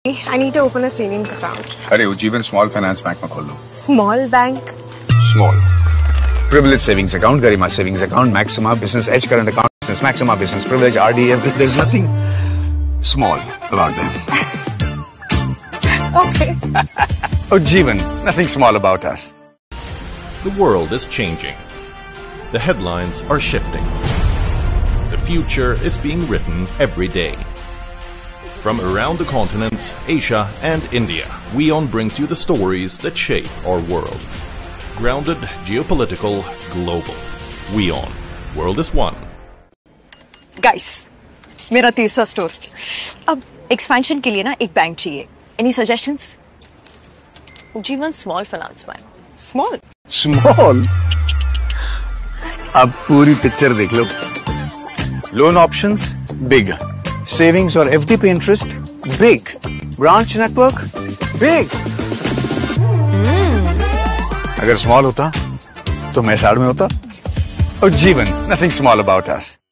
I need to open a savings account. अरे Ujjivan small finance bank में खोल लो. Small bank? Small. Privilege savings account, Garima savings account, Maxima business edge current account, business Maxima business privilege, RDF. There's nothing small about them. Okay. Ujjivan, nothing small about us. The world is changing. The headlines are shifting. The future is being written every day. From around the continents, Asia and India, WION brings you the stories that shape our world. Grounded, geopolitical, global. WION. World is one. Guys, मेरा तीसरा store. अब expansion के लिए ना एक bank चाहिए. Any suggestions? Ujjivan Small Finance Bank. Small. Small? अब पूरी पिक्चर देख लो. Loan options, big. Savings or FD पे interest, big. Branch network, big. अगर small होता, तो मैं साइड में होता. Ujjivan, nothing small about us.